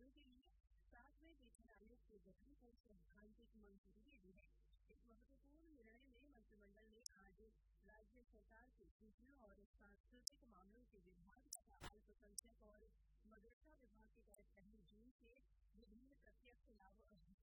अधिकारियों के लिए 7वें वेतन आयोग के गठन को सैद्धांतिक मंजूरी दे दी है। इस महत्वपूर्ण निर्णय में मंत्रिमंडल ने आज राज्य सरकार के सूचना और सांस्कृतिक मामलों के विभाग